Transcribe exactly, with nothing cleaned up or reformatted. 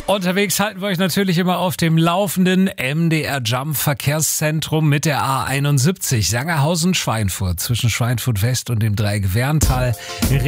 Unterwegs halten wir euch natürlich immer auf dem Laufenden. M D R Jump Verkehrszentrum mit der A einundsiebzig. Sangerhausen-Schweinfurt zwischen Schweinfurt West und dem Dreigewernstal.